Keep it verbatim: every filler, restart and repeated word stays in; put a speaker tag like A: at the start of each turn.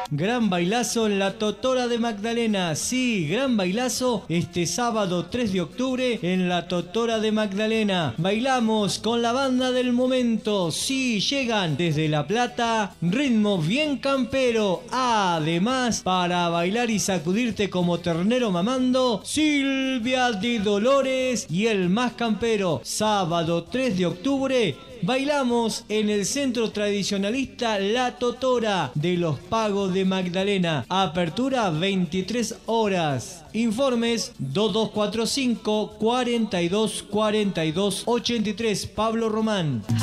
A: Gran bailazo en la Totora de Magdalena. Sí, gran bailazo este sábado tres de octubre en la Totora de Magdalena. Bailamos con la banda del momento. Sí, llegan desde La Plata, ritmo bien campero. Además, para bailar y sacudirte como ternero mamando, Silvia Di Dolores y el más campero. Sábado tres de octubre. Bailamos en el centro tradicionalista La Totora de los Pagos de Magdalena. Apertura veintitrés horas. Informes dos dos cuatro cinco, cuarenta y dos, cuarenta y dos, ochenta y tres. Pablo Román.